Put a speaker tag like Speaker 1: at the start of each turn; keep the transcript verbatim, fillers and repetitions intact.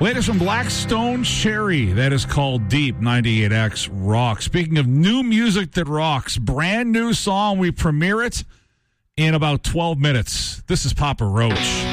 Speaker 1: Latest from Black Stone Cherry. That is called Deep. ninety-eight X Rock. Speaking of new music that rocks, brand new song. We premiere it in about twelve minutes. This is Papa Roach.